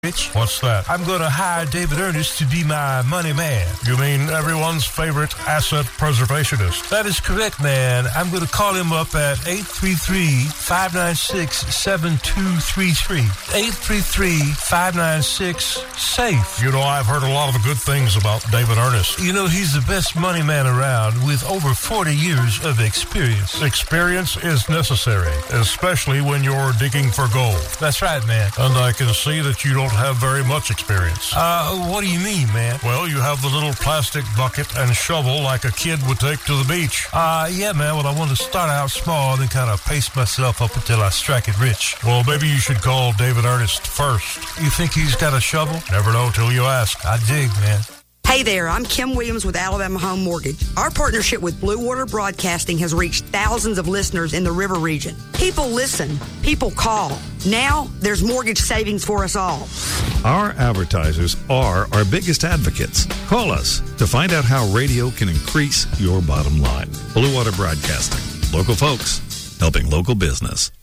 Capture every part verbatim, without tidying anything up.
Rich, What's that? I'm going to hire David Ernest to be my money man. You mean everyone's favorite asset preservationist? That is correct, man. I'm going to call him up at eight three three, five nine six, seven two three three. eight three three, five nine six, SAFE. You know, I've heard a lot of good things about David Ernest. You know, he's the best money man around with over forty years of experience. Experience is necessary, especially when you're digging for gold. That's right, man. And I can see that you don't have very much experience. Uh, what do you mean, man? Well, you have the little plastic bucket and shovel like a kid would take to the beach. Uh, yeah, man. Well, I want to start out small and then kind of pace myself up until I strike it rich. Well, maybe you should call David Ernest first. You think he's got a shovel? Never know till you ask. I dig, man. Hey there, I'm Kim Williams with Alabama Home Mortgage. Our partnership with Blue Water Broadcasting has reached thousands of listeners in the River region. People listen. People call. Now, there's mortgage savings for us all. Our advertisers are our biggest advocates. Call us to find out how radio can increase your bottom line. Blue Water Broadcasting. Local folks helping local business.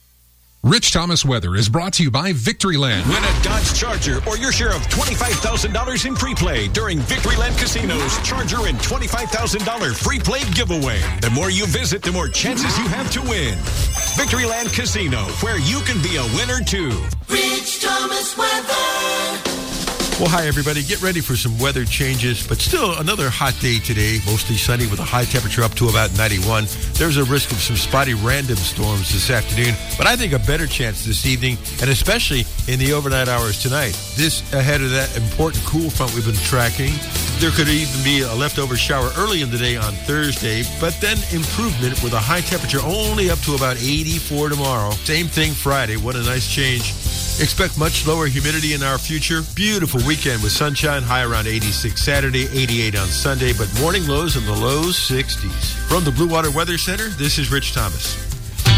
Rich Thomas Weather is brought to you by Victoryland. Win a Dodge Charger or your share of twenty-five thousand dollars in pre-play during Victoryland Casino's Charger and twenty-five thousand dollars free play giveaway. The more you visit, the more chances you have to win. Victoryland Casino, where you can be a winner too. Rich Thomas Weather. Well, hi, everybody. Get ready for some weather changes, but still another hot day today, mostly sunny with a high temperature up to about ninety-one. There's a risk of some spotty random storms this afternoon, but I think a better chance this evening, and especially in the overnight hours tonight. This ahead of that important cool front we've been tracking. There could even be a leftover shower early in the day on Thursday, but then improvement with a high temperature only up to about eighty-four tomorrow. Same thing Friday. What a nice change. Expect much lower humidity in our future. Beautiful weekend with sunshine, high around eighty-six Saturday, eighty-eight on Sunday, but morning lows in the low sixties. From the Blue Water Weather Center, this is Rich Thomas.